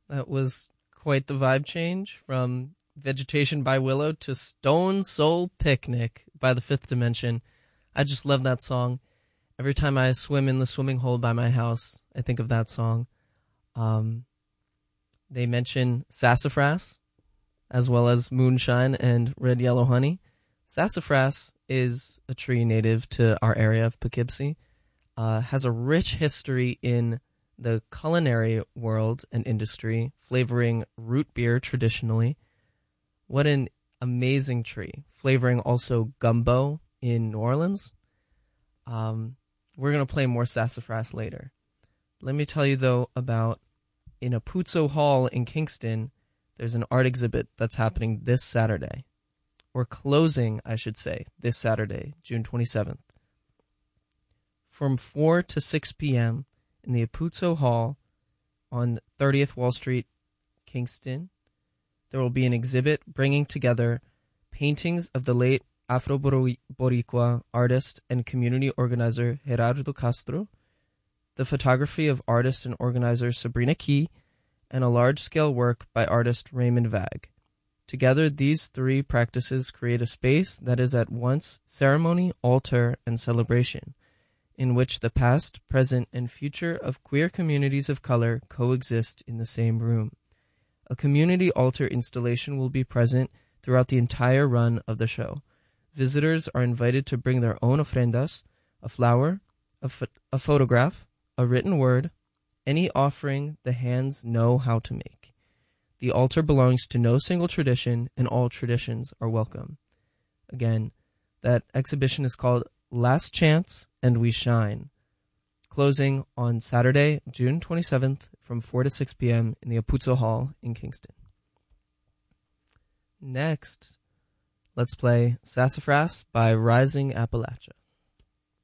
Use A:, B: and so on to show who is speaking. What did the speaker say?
A: That was quite the vibe change from Vegetation by Willow to Stone Soul Picnic by the Fifth Dimension. I just love that song. Every time I swim in the swimming hole by my house, I think of that song. They mention sassafras as well as moonshine and red yellow honey. Sassafras is a tree native to our area of Poughkeepsie. Has a rich history in the culinary world and industry, flavoring root beer traditionally. What an amazing tree. Flavoring also gumbo in New Orleans. We're going to play more sassafras later. Let me tell you, though, about in Apuzo Hall in Kingston, there's an art exhibit that's happening this Saturday. Or closing, I should say, this Saturday, June 27th. From 4 to 6 p.m. in the Apuzo Hall on 30th Wall Street, Kingston, there will be an exhibit bringing together paintings of the late Afro-Boricua artist and community organizer Gerardo Castro, the photography of artist and organizer Sabrina Key, and a large-scale work by artist Raymond Vag. Together, these three practices create a space that is at once ceremony, altar, and celebration, in which the past, present, and future of queer communities of color coexist in the same room. A community altar installation will be present throughout the entire run of the show. Visitors are invited to bring their own ofrendas, a flower, a photograph, a written word, any offering the hands know how to make. The altar belongs to no single tradition, and all traditions are welcome. Again, that exhibition is called Last Chance and We Shine, closing on Saturday, June 27th from 4 to 6 p.m. in the Apuzo Hall in Kingston. Next, let's play Sassafras by Rising Appalachia.